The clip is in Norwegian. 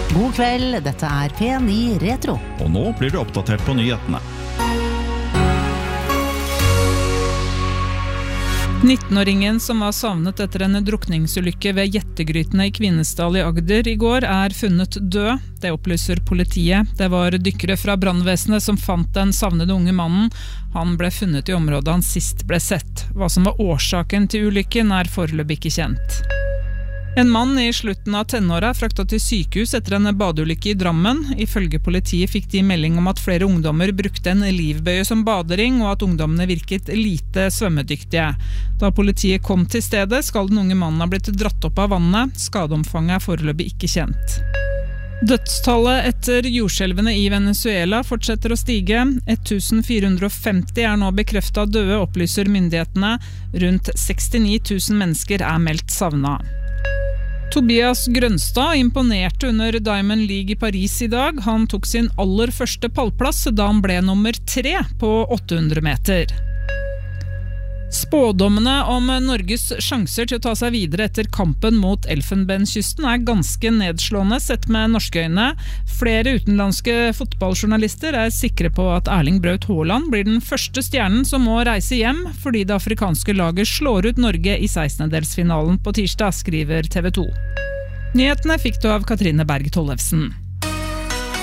God kveld, dette P9 Retro. Og nå blir du oppdatert på nyhetene. 19-åringen som var savnet etter en drukningsulykke ved Jettegrytene i Kvinesdal i Agder i går funnet død. Det opplyser politiet. Det var dykkere fra brannvesenet som fant den savnede unge mannen. Han ble funnet i området han sist ble sett. Hva som var årsaken til ulykken foreløpig ikke kjent. En mann i slutten av tenåra fraktet til sykehus etter en badeulykke i Drammen. Ifølge politiet fikk de melding om at flere ungdommer brukte en livbøye som badering, og at ungdommene virket lite svømmedyktige. Da politiet kom til stedet, skal den unge mannen ha blitt dratt opp av vannet. Skadeomfanget foreløpig ikke kjent. Dødstallet etter jordskjelvene i Venezuela fortsetter å stige. 1450 nå bekreftet døde, opplyser myndighetene. Rundt 69 000 mennesker meldt savnet. Tobias Grønstad imponerte under Diamond League i Paris i dag. Han tok sin aller første pallplass da han ble nummer 3 på 800 meter. Spådommene om Norges sjanser til å ta seg videre etter kampen mot Elfenbenskysten ganske nedslående sett med norske øyne. Flere utenlandske fotballjournalister sikre på at Erling Braut Haaland blir den første stjernen som må reise hjem, fordi det afrikanske laget slår ut Norge i 16-delsfinalen på tirsdag, skriver TV 2. Nyhetene fikk du av Katrine Berg Tollefsen.